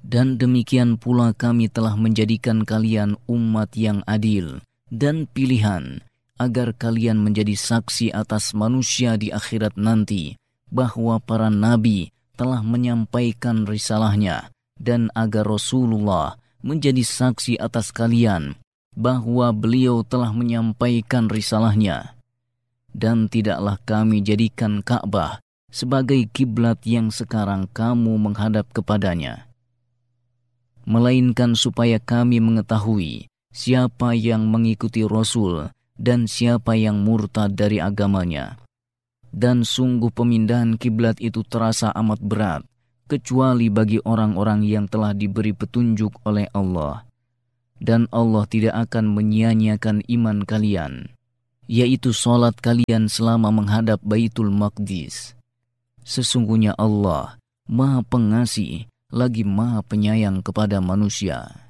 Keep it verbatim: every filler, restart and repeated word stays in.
Dan demikian pula kami telah menjadikan kalian umat yang adil dan pilihan, agar kalian menjadi saksi atas manusia di akhirat nanti, bahwa para nabi telah menyampaikan risalahnya, dan agar Rasulullah menjadi saksi atas kalian, bahwa beliau telah menyampaikan risalahnya. Dan tidaklah kami jadikan Ka'bah sebagai kiblat yang sekarang kamu menghadap kepadanya, melainkan supaya kami mengetahui siapa yang mengikuti Rasul dan siapa yang murtad dari agamanya. Dan sungguh pemindahan kiblat itu terasa amat berat, kecuali bagi orang-orang yang telah diberi petunjuk oleh Allah. Dan Allah tidak akan menyia-nyiakan iman kalian, yaitu salat kalian selama menghadap Baitul Maqdis. Sesungguhnya Allah Maha Pengasih lagi Maha Penyayang kepada manusia.